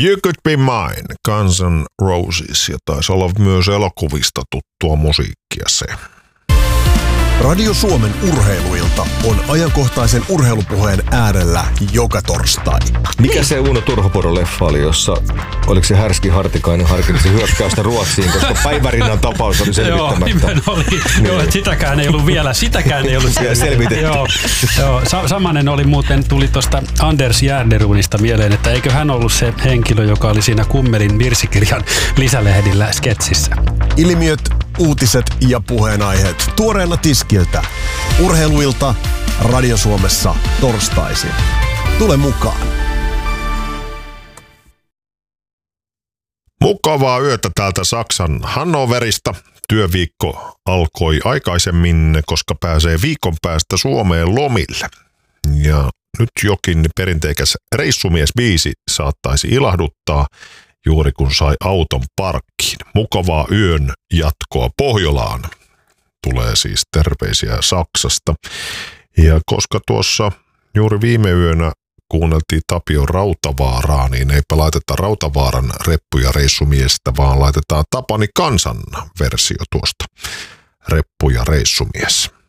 You Could Be Mine, Guns N' Roses, ja taisi olla myös elokuvista tuttua musiikkia se. Radio Suomen urheiluilta on ajankohtaisen urheilupuheen äärellä joka torstai. Mikä se Uno Turhopuro-leffa oli, jossa oliko se Härski Hartikainen harkitsi hyökkäystä Ruotsiin, koska Päivärinnan tapaus oli selvittämättä. Joo, oli. Niin. Joo, sitäkään ei ollut selvitetty. Joo, samanen oli muuten, tuli tuosta Anders Järderunista mieleen, että eikö hän ollut se henkilö, joka oli siinä Kummelin virsikirjan lisälehdillä sketsissä. Ilmiöt, uutiset ja puheenaiheet tuoreena tiskiltä. Urheiluilta Radio Suomessa torstaisin. Tule mukaan. Mukavaa yötä täältä Saksan Hannoverista. Työviikko alkoi aikaisemmin, koska pääsee viikon päästä Suomeen lomille. Ja nyt jokin perinteikäs reissumies-biisi saattaisi ilahduttaa juuri kun sai auton parkkiin. Mukavaa yön jatkoa Pohjolaan. Tulee siis terveisiä Saksasta. Ja koska tuossa juuri viime yönä kuunneltiin Tapio Rautavaaraa, niin eipä laiteta Rautavaaran reppu- ja reissumiestä, vaan laitetaan Tapani Kansan versio tuosta Reppu ja reissumies.